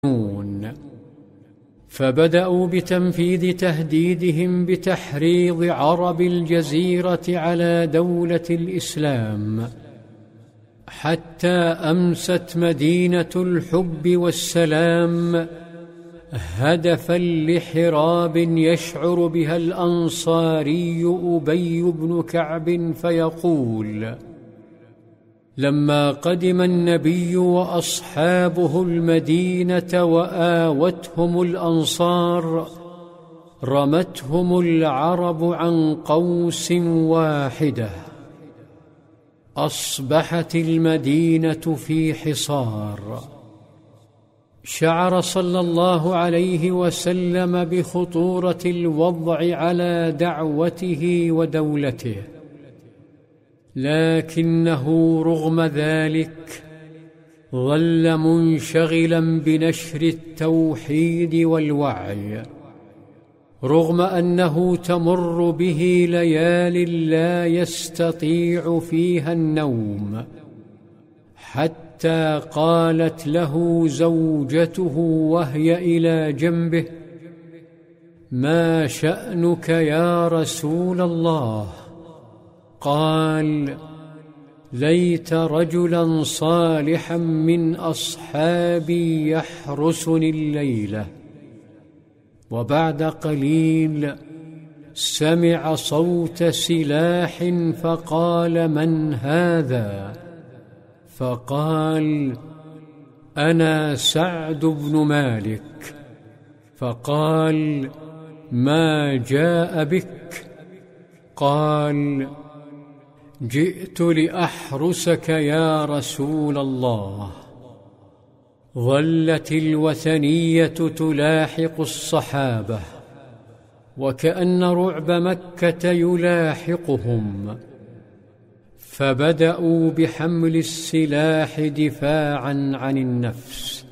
فبدأوا بتنفيذ تهديدهم بتحريض عرب الجزيرة على دولة الإسلام، حتى أمست مدينة الحب والسلام هدفا لحراب يشعر بها الأنصاري أبي بن كعب، فيقول: لما قدم النبي وأصحابه المدينة وآوتهم الأنصار، رمتهم العرب عن قوس واحدة، أصبحت المدينة في حصار. شعر صلى الله عليه وسلم بخطورة الوضع على دعوته ودولته، لكنه رغم ذلك ظل منشغلا بنشر التوحيد والوعي، رغم أنه تمر به ليال لا يستطيع فيها النوم، حتى قالت له زوجته وهي إلى جنبه: ما شأنك يا رسول الله؟ قال: ليت رجلا صالحا من أصحابي يحرسني الليلة. وبعد قليل سمع صوت سلاح فقال: من هذا؟ فقال: أنا سعد بن مالك. فقال: ما جاء بك؟ قال: جئت لأحرسك يا رسول الله. ظلت الوثنية تلاحق الصحابة، وكأن رعب مكة يلاحقهم، فبدأوا بحمل السلاح دفاعا عن النفس.